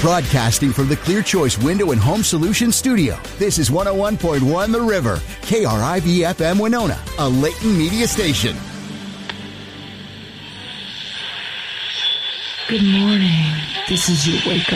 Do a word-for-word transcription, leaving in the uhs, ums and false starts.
Broadcasting from the Clear Choice Window and Home Solutions Studio, this is one oh one point one The River, K R I V F M Winona, a Layton media station. Good morning. This is your wake-up